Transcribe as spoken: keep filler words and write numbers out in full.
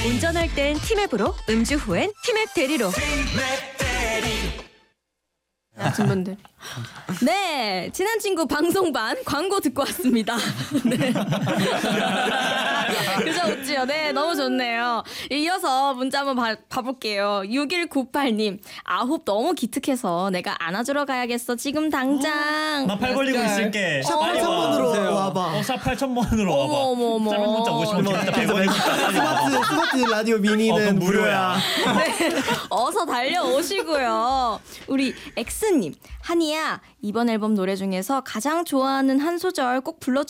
운전할 땐 티맵으로, 음주 후엔 티맵 대리로. 같은 분들. 네, 친한 친구 방송반 광고 듣고 왔습니다. 네. 그죠, 웃지요? 네, 너무 좋네요. 이어서 문자 한번 봐, 봐볼게요. 육일구팔 님, 아홉 너무 기특해서 내가 안아주러 가야겠어, 지금 당장. 나 팔 벌리고 있을게. 샵 빨리 팔천 와. 번으로 와봐. 어, 샵 팔천 번으로 와봐. 어머, 어머, 어머. 짧은 문자 오십 원, 긴 문자 백 원이니까 빨리 와봐. 스마트 스마트 라디오 어, 미니는 그건 무료야. 무료야. 네, 어서 달려오시고요. 우리 엑스님, 한이야, 이번 앨범 노래 중에서 가장 좋아하는 한 소절 꼭 불러주세요.